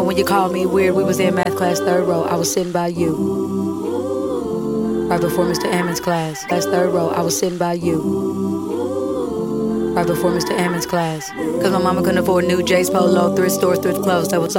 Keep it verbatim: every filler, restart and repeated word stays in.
remember when you called me weird. We was in math class, third row. I was sitting by you. Right before Mister Ammons' class. That's third row. I was sitting by you. Right before Mister Ammons' class. Cause my mama couldn't afford new J's Polo, thrift stores, thrift clothes. That was